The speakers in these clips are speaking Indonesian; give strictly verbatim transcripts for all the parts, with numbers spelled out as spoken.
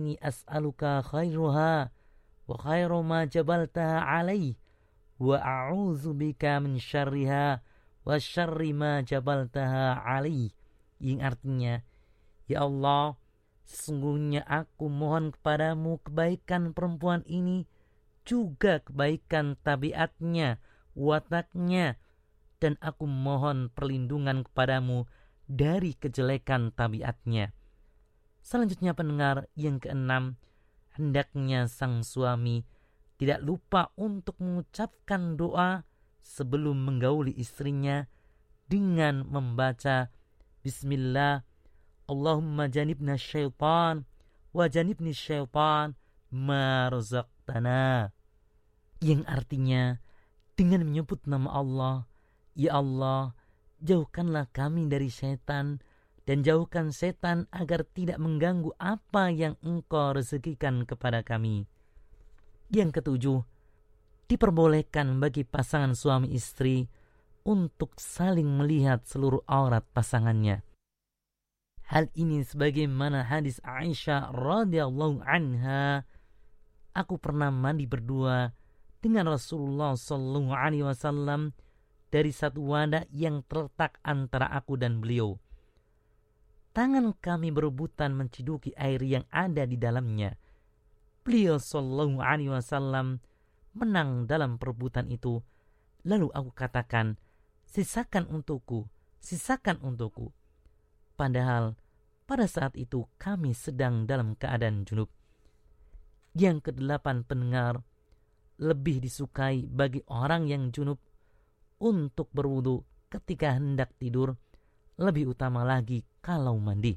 inni as'aluka khairuha wa khairu ma jabaltaha alaih wa a'udzu bika min syarriha wa syarri ma jabaltaha alaih. Yang artinya, ya Allah, sesungguhnya aku mohon kepadamu kebaikan perempuan ini, juga kebaikan tabiatnya, wataknya, dan aku mohon perlindungan kepadamu dari kejelekan tabiatnya. Selanjutnya pendengar, yang keenam, hendaknya sang suami tidak lupa untuk mengucapkan doa sebelum menggauli istrinya dengan membaca Bismillah, Allahumma janibna syaitan wa janibni syaitan ma razaqtana. Yang artinya, dengan menyebut nama Allah, ya Allah, jauhkanlah kami dari setan dan jauhkan setan agar tidak mengganggu apa yang Engkau rezekikan kepada kami. Yang ketujuh, diperbolehkan bagi pasangan suami istri untuk saling melihat seluruh aurat pasangannya. Hal ini sebagaimana hadis Aisyah radhiyallahu anha, aku pernah mandi berdua dengan Rasulullah sallallahu alaihi wasallam dari satu wadah yang terletak antara aku dan beliau. Tangan kami berebutan menciduki air yang ada di dalamnya. Beliau sallallahu alaihi wasallam menang dalam perebutan itu. Lalu aku katakan, sisakan untukku, sisakan untukku. Padahal pada saat itu kami sedang dalam keadaan junub. Yang kedelapan pendengar, lebih disukai bagi orang yang junub untuk berwudu ketika hendak tidur, lebih utama lagi kalau mandi.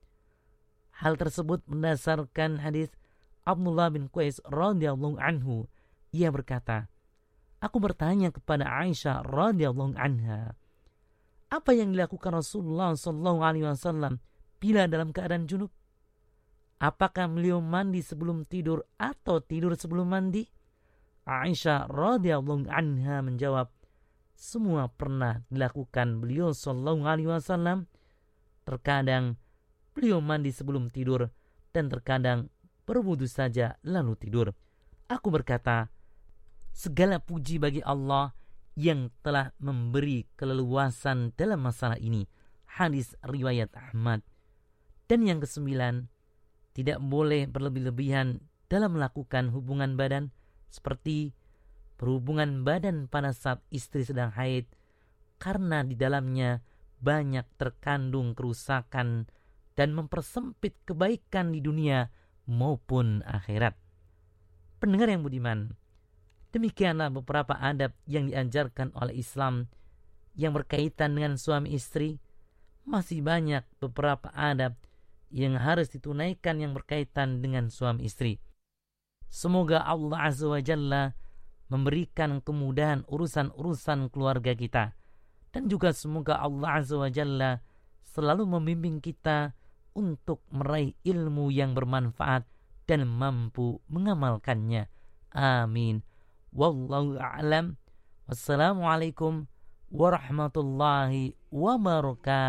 Hal tersebut berdasarkan hadis Abdullah bin Qais radhiyallahu anhu. Ia berkata, aku bertanya kepada Aisyah radhiyallahu anha, apa yang dilakukan Rasulullah sallallahu alaihi wasallam bila dalam keadaan junub? Apakah beliau mandi sebelum tidur atau tidur sebelum mandi? Aisyah radhiyallahu anha menjawab, semua pernah dilakukan beliau sallallahu alaihi wasallam. Terkadang beliau mandi sebelum tidur dan terkadang berwudu saja lalu tidur. Aku berkata, segala puji bagi Allah yang telah memberi keleluasan dalam masalah ini. Hadis riwayat Ahmad. Dan yang kesembilan, tidak boleh berlebih-lebihan dalam melakukan hubungan badan, seperti berhubungan badan pada saat istri sedang haid, karena di dalamnya banyak terkandung kerusakan dan mempersempit kebaikan di dunia maupun akhirat. Pendengar yang budiman, demikianlah beberapa adab yang diajarkan oleh Islam yang berkaitan dengan suami istri. Masih banyak beberapa adab yang harus ditunaikan yang berkaitan dengan suami istri. Semoga Allah Azza wa Jalla memberikan kemudahan urusan-urusan keluarga kita, dan juga semoga Allah Azza wa Jalla selalu membimbing kita untuk meraih ilmu yang bermanfaat dan mampu mengamalkannya. Amin. Wallahu a'lam. Wassalamualaikum warahmatullahi wabarakatuh.